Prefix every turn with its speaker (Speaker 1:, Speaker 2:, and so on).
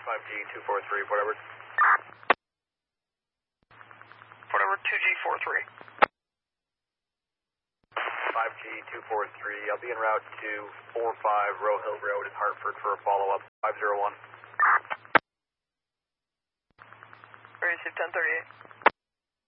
Speaker 1: 5G243, whatever.
Speaker 2: Whatever, 2G43.
Speaker 1: 5G243, I'll be en route to 45 Row Hill Road in Hartford for a follow-up. 501.
Speaker 2: Ready to 1038.